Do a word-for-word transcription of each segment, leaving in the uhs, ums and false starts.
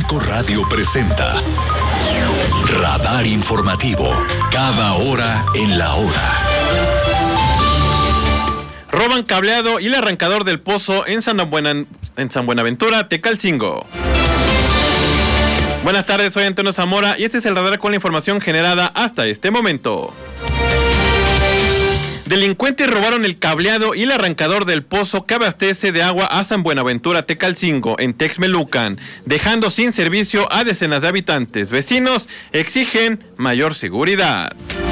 Cinco Radio presenta Radar Informativo, cada hora en la hora. Roban cableado y el arrancador del pozo en San, Buena, en San Buenaventura, Tecalcingo. Buenas tardes, soy Antonio Zamora y este es el radar con la información generada hasta este momento. Delincuentes robaron el cableado y el arrancador del pozo que abastece de agua a San Buenaventura, Tecalcingo, en Texmelucan, dejando sin servicio a decenas de habitantes. Vecinos exigen mayor seguridad.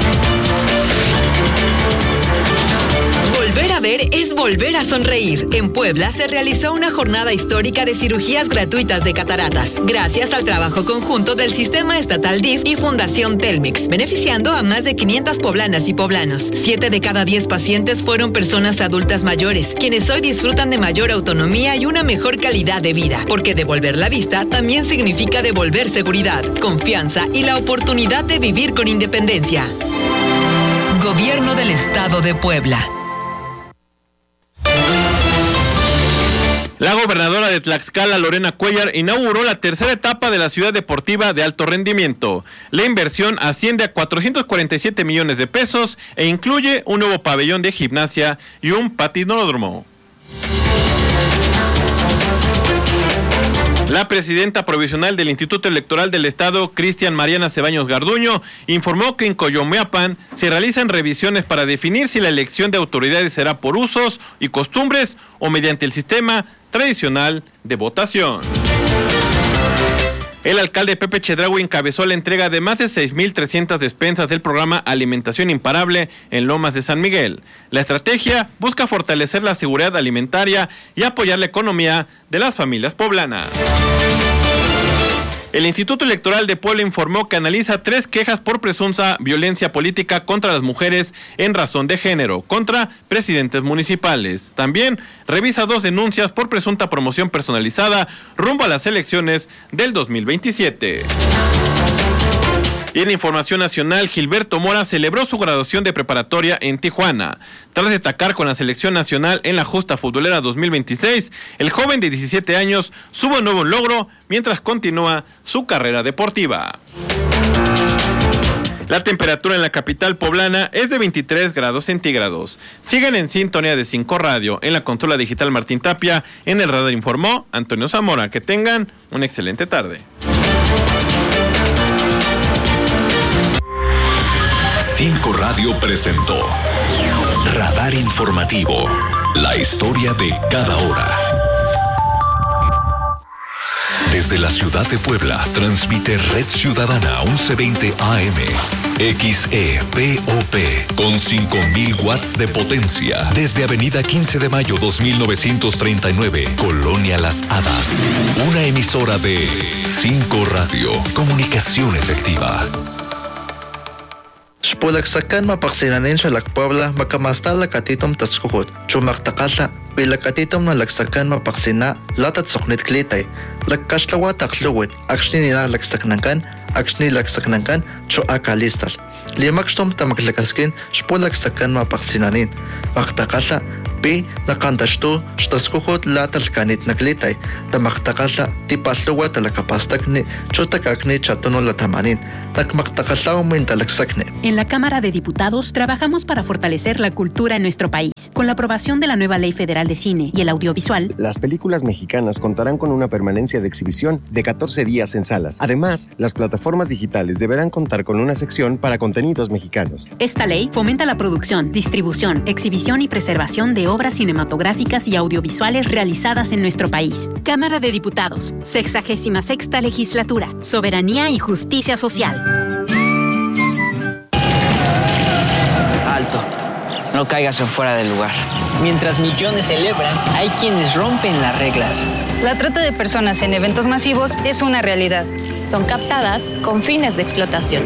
Volver a ver es volver a sonreír. En Puebla se realizó una jornada histórica de cirugías gratuitas de cataratas, gracias al trabajo conjunto del Sistema Estatal D I F y Fundación Telmex, beneficiando a más de quinientas poblanas y poblanos. Siete de cada diez pacientes fueron personas adultas mayores, quienes hoy disfrutan de mayor autonomía y una mejor calidad de vida, porque devolver la vista también significa devolver seguridad, confianza y la oportunidad de vivir con independencia. Gobierno del Estado de Puebla. La gobernadora de Tlaxcala, Lorena Cuellar, inauguró la tercera etapa de la ciudad deportiva de alto rendimiento. La inversión asciende a cuatrocientos cuarenta y siete millones de pesos e incluye un nuevo pabellón de gimnasia y un patinódromo. La presidenta provisional del Instituto Electoral del Estado, Cristian Mariana Cebaños Garduño, informó que en Coyomeapan se realizan revisiones para definir si la elección de autoridades será por usos y costumbres o mediante el sistema tradicional de votación. El alcalde Pepe Chedraui encabezó la entrega de más de seis mil trescientas despensas del programa Alimentación Imparable en Lomas de San Miguel. La estrategia busca fortalecer la seguridad alimentaria y apoyar la economía de las familias poblanas. El Instituto Electoral de Puebla informó que analiza tres quejas por presunta violencia política contra las mujeres en razón de género, contra presidentes municipales. También revisa dos denuncias por presunta promoción personalizada rumbo a las elecciones del dos mil veintisiete. Y en información nacional, Gilberto Mora celebró su graduación de preparatoria en Tijuana. Tras destacar con la selección nacional en la justa futbolera dos mil veintiséis, el joven de diecisiete años sube un nuevo logro mientras continúa su carrera deportiva. La temperatura en la capital poblana es de veintitrés grados centígrados. Sigan en sintonía de Cinco Radio. En la consola digital Martín Tapia, en el radar informó Antonio Zamora. Que tengan una excelente tarde. Cinco Radio presentó Radar Informativo, la historia de cada hora. Desde la ciudad de Puebla, transmite Red Ciudadana once veinte A M, X E P O P, con cinco mil watts de potencia. Desde Avenida quince de mayo dos mil novecientos treinta y nueve, Colonia Las Hadas. Una emisora de Cinco Radio, comunicación efectiva. Spulaksakan mapaksinanin sa Lakpuebla makamastala katitom taskukot. Chumaktakasa pilakatitom na laksakan mapaksina latat soknit klitay. Lakkaslawa takluwit akshni nila laksaknangkan akshni laksaknangkan cho akalistas. Limakstom tamaklakaskin spulaksakan mapaksinanin. Maktakasa pi nakandashto shtaskukot latal kanit naklitay. Tamaktakasa tipasluwa talakapastakni chotakakni chatono latamanin. En la Cámara de Diputados trabajamos para fortalecer la cultura en nuestro país. Con la aprobación de la nueva Ley Federal de Cine y el Audiovisual, las películas mexicanas contarán con una permanencia de exhibición de catorce días en salas. Además, las plataformas digitales deberán contar con una sección para contenidos mexicanos. Esta ley fomenta la producción, distribución, exhibición y preservación de obras cinematográficas y audiovisuales realizadas en nuestro país. Cámara de Diputados, sexagésima sexta legislatura, soberanía y justicia social. Alto, no caigas en fuera del lugar. Mientras millones celebran, hay quienes rompen las reglas. La trata de personas en eventos masivos es una realidad. Son captadas con fines de explotación.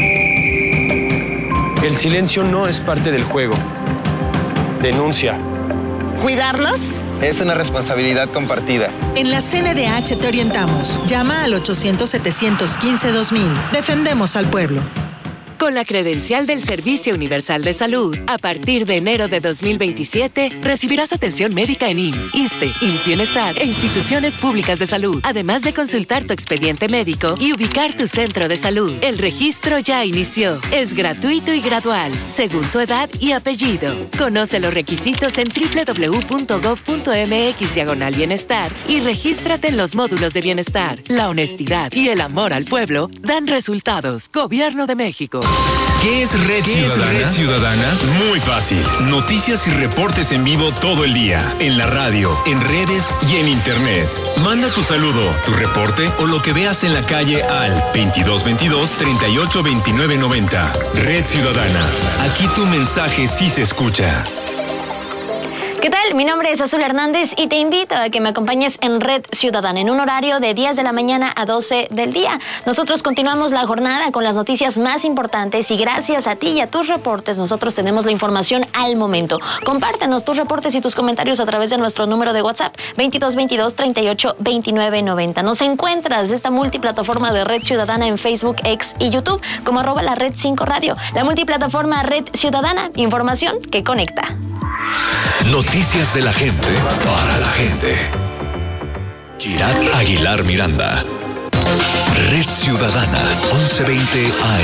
El silencio no es parte del juego. Denuncia. ¿Cuidarnos? Es una responsabilidad compartida. En la C N D H te orientamos. Llama al ochocientos, setecientos quince, dos mil. Defendemos al pueblo. Con la credencial del Servicio Universal de Salud, a partir de enero de dos mil veintisiete, recibirás atención médica en I M S S, ISSSTE, I M S S Bienestar e instituciones públicas de salud, además de consultar tu expediente médico y ubicar tu centro de salud. El registro ya inició. Es gratuito y gradual, según tu edad y apellido. Conoce los requisitos en doble u doble u doble u punto gob punto eme equis diagonal bienestar y regístrate en los módulos de bienestar. La honestidad y el amor al pueblo dan resultados. Gobierno de México. ¿Qué es Red ¿Qué Ciudadana? es Red Ciudadana? Muy fácil. Noticias y reportes en vivo todo el día. En la radio, en redes y en internet. Manda tu saludo, tu reporte o lo que veas en la calle al veintidós veintidós treinta y ocho veintinueve noventa. Red Ciudadana. Aquí tu mensaje sí se escucha. ¿Qué tal? Mi nombre es Azul Hernández y te invito a que me acompañes en Red Ciudadana en un horario de diez de la mañana a doce del día. Nosotros continuamos la jornada con las noticias más importantes y gracias a ti y a tus reportes nosotros tenemos la información al momento. Compártenos tus reportes y tus comentarios a través de nuestro número de WhatsApp veintidós veintidós treinta y ocho veintinueve noventa. Nos encuentras esta multiplataforma de Red Ciudadana en Facebook, X y YouTube como arroba la Red cinco Radio. La multiplataforma Red Ciudadana, información que conecta. Noticias de la gente para la gente. Girat Aguilar Miranda. Red Ciudadana, once veinte A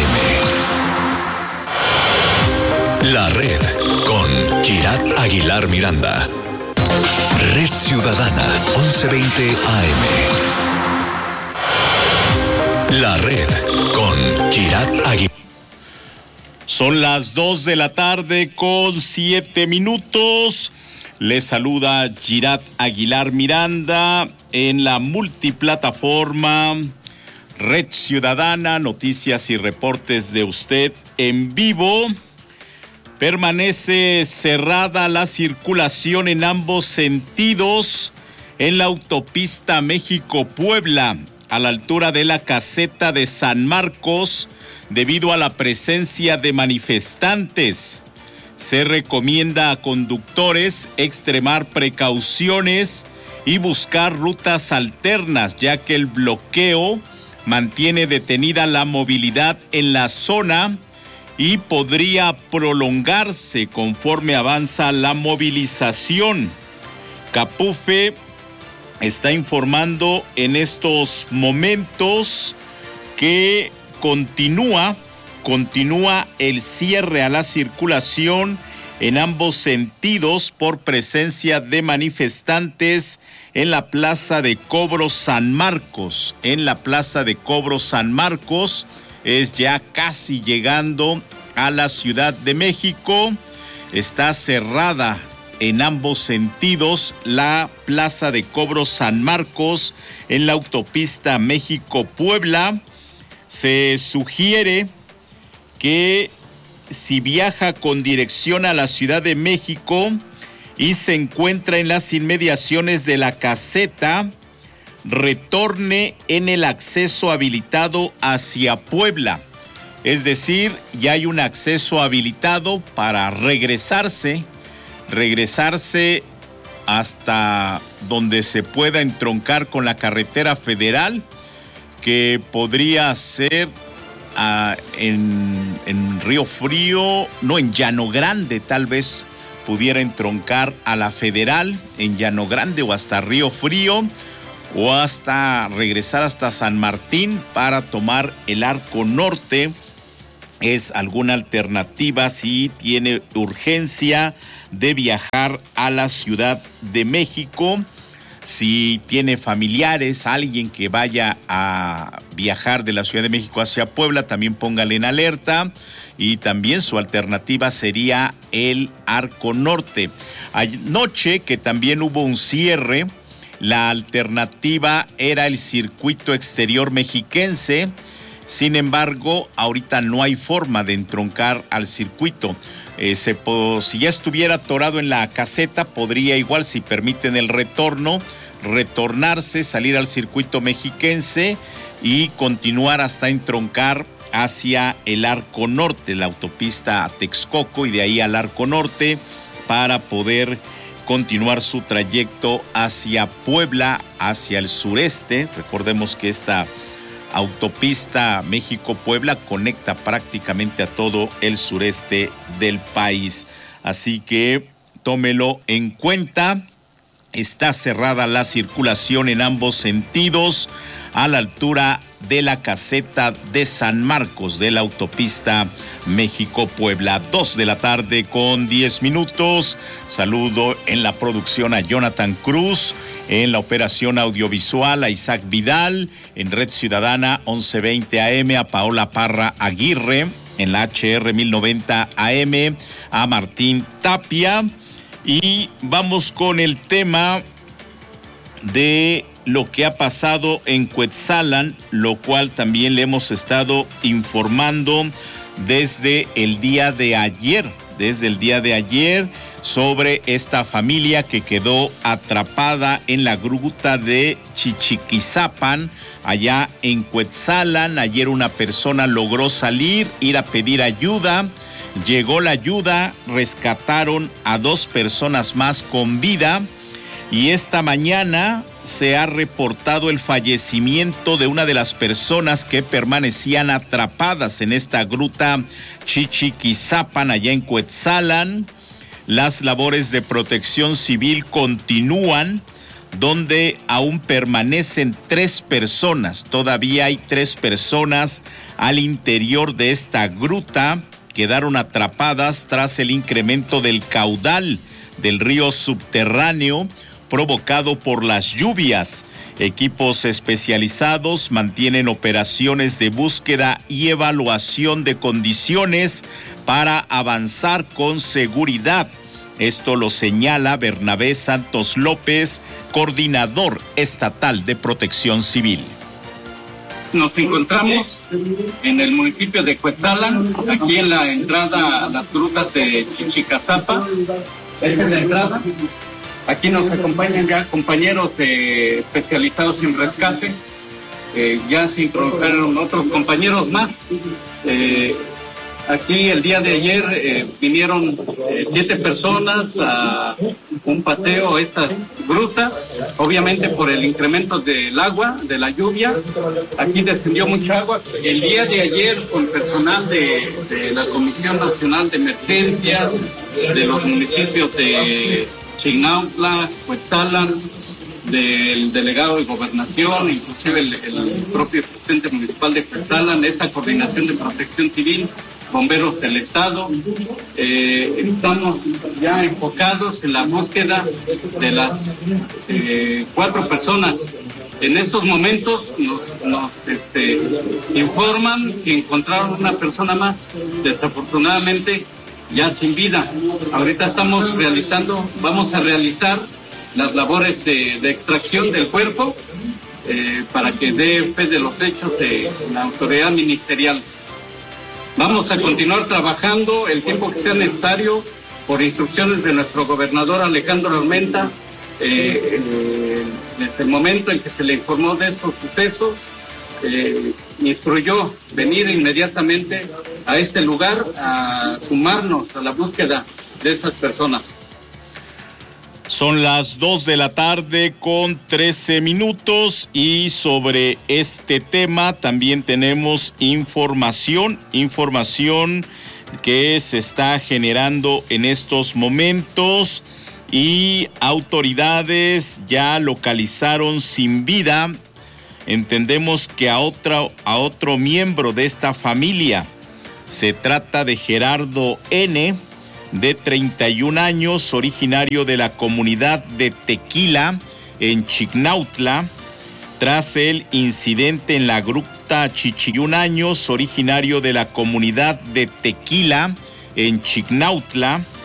M. La Red con Girat Aguilar Miranda. Red Ciudadana, once veinte A M. La Red con Girat Aguilar. Son las dos de la tarde con siete minutos. Les saluda Girat Aguilar Miranda en la multiplataforma Red Ciudadana, noticias y reportes de usted en vivo. Permanece cerrada la circulación en ambos sentidos en la autopista México-Puebla, a la altura de la caseta de San Marcos, debido a la presencia de manifestantes. Se recomienda a conductores extremar precauciones y buscar rutas alternas, ya que el bloqueo mantiene detenida la movilidad en la zona y podría prolongarse conforme avanza la movilización. Capufe está informando en estos momentos que Continúa, continúa el cierre a la circulación en ambos sentidos por presencia de manifestantes en la Plaza de Cobro San Marcos. En la Plaza de Cobro San Marcos es ya casi llegando a la Ciudad de México. Está cerrada en ambos sentidos la Plaza de Cobro San Marcos en la autopista México-Puebla. Se sugiere que si viaja con dirección a la Ciudad de México y se encuentra en las inmediaciones de la caseta, retorne en el acceso habilitado hacia Puebla. Es decir, ya hay un acceso habilitado para regresarse, regresarse hasta donde se pueda entroncar con la carretera federal, que podría ser uh, en, en Río Frío, no, en Llano Grande, tal vez pudiera entroncar a la Federal en Llano Grande o hasta Río Frío, o hasta regresar hasta San Martín para tomar el Arco Norte. Es alguna alternativa si tiene urgencia de viajar a la Ciudad de México. Si tiene familiares, alguien que vaya a viajar de la Ciudad de México hacia Puebla, también póngale en alerta. Y también su alternativa sería el Arco Norte. Anoche, que también hubo un cierre, la alternativa era el circuito exterior mexiquense. Sin embargo, ahorita no hay forma de entroncar al circuito. Eh, se, si ya estuviera atorado en la caseta, podría igual, si permiten el retorno, retornarse, salir al circuito mexiquense y continuar hasta entroncar hacia el Arco Norte, la autopista a Texcoco, y de ahí al Arco Norte para poder continuar su trayecto hacia Puebla, hacia el sureste. Recordemos que esta autopista México-Puebla conecta prácticamente a todo el sureste del país. Así que tómelo en cuenta. Está cerrada la circulación en ambos sentidos a la altura de la caseta de San Marcos de la autopista México-Puebla. Dos de la tarde con diez minutos. Saludo en la producción a Jonathan Cruz, en la operación audiovisual a Isaac Vidal, en Red Ciudadana once veinte A M a Paola Parra Aguirre, en la H R mil noventa A M a Martín Tapia. Y vamos con el tema de lo que ha pasado en Cuetzalan, lo cual también le hemos estado informando desde el día de ayer, desde el día de ayer, sobre esta familia que quedó atrapada en la gruta de Chichiquizapan, allá en Cuetzalan. Ayer una persona logró salir, ir a pedir ayuda. Llegó la ayuda, rescataron a dos personas más con vida y esta mañana se ha reportado el fallecimiento de una de las personas que permanecían atrapadas en esta gruta Chichiquizapan, allá en Cuetzalan. Las labores de protección civil continúan, donde aún permanecen tres personas. Todavía hay tres personas al interior de esta gruta. Quedaron atrapadas tras el incremento del caudal del río subterráneo provocado por las lluvias. Equipos especializados mantienen operaciones de búsqueda y evaluación de condiciones para avanzar con seguridad. Esto lo señala Bernabé Santos López, coordinador estatal de Protección Civil. Nos encontramos en el municipio de Cuetzalan, aquí en la entrada a las grutas de Chichicazapa. Esta es la entrada. Aquí nos acompañan ya compañeros eh, especializados en rescate. Eh, ya se introdujeron otros compañeros más. Eh, Aquí el día de ayer eh, vinieron eh, siete personas a un paseo a estas grutas, obviamente por el incremento del agua, de la lluvia. Aquí descendió mucha agua. El día de ayer, con personal de, de la Comisión Nacional de Emergencias, de los municipios de Chignautla, Cuetzalan, del delegado de Gobernación, inclusive el, el propio presidente municipal de Cuetzalan, esa coordinación de protección civil, bomberos del estado, eh, estamos ya enfocados en la búsqueda de las eh, cuatro personas. En estos momentos nos, nos este, informan que encontraron una persona más, desafortunadamente ya sin vida. Ahorita estamos realizando, vamos a realizar las labores de, de extracción del cuerpo eh, para que dé fe de los hechos de la autoridad ministerial. Vamos a continuar trabajando el tiempo que sea necesario por instrucciones de nuestro gobernador Alejandro Armenta. Eh, eh, desde el momento en que se le informó de estos sucesos, eh, instruyó venir inmediatamente a este lugar a sumarnos a la búsqueda de esas personas. Son las dos de la tarde con trece minutos y sobre este tema también tenemos información, información que se está generando en estos momentos y autoridades ya localizaron sin vida, entendemos que a otro, a otro miembro de esta familia. Se trata de Gerardo N., de treinta y un años, originario de la comunidad de Tequila, en Chignautla. Tras el incidente en la gruta Chichiyún años, originario de la comunidad de Tequila, en Chignautla,